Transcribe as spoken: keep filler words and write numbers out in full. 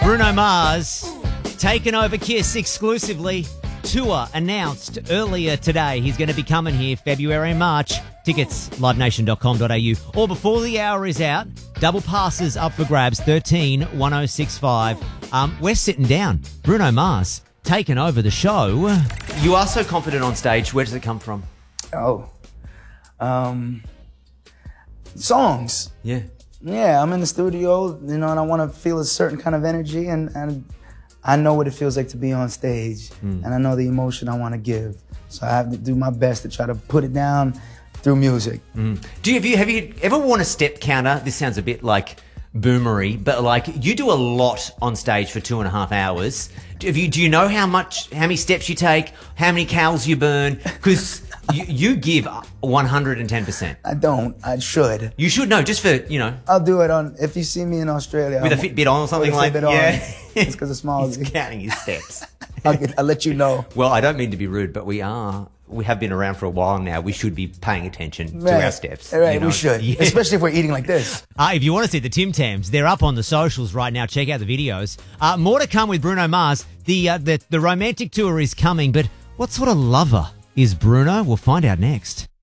Bruno Mars taken over Kiss exclusively. Tour announced earlier today. He's going to be coming here February and March. Tickets, live nation dot com dot a u. Or before the hour is out, double passes up for grabs, thirteen one oh six five. Um, we're sitting down. Bruno Mars taking over the show. You are so confident on stage. Where does it come from? Oh, um, songs. Yeah. Yeah, I'm in the studio, you know, and I want to feel a certain kind of energy, and, and I know what it feels like to be on stage, mm. and I know the emotion I want to give. So I have to do my best to try to put it down through music. Mm. Do you have, you have you ever worn a step counter? This sounds a bit like boomery, but like you do a lot on stage for two and a half hours. Do you, do you know how much, how many steps you take, how many calories you burn? Because you, you give one hundred ten percent. I don't. I should. You should know, just for, you know. I'll do it on, if you see me in Australia. With I'll, a Fitbit on or something like that. Yeah. It's because of small. He's counting his steps. I'll, get, I'll let you know. Well, I don't mean to be rude, but we are. We have been around for a while now. We should be paying attention right. to our steps. Right, you know? we should. Yeah. Especially if we're eating like this. Uh, if you want to see the Tim Tams, they're up on the socials right now. Check out the videos. Uh, more to come with Bruno Mars. The, uh, the, the romantic tour is coming, but what sort of lover is Bruno? We'll find out next.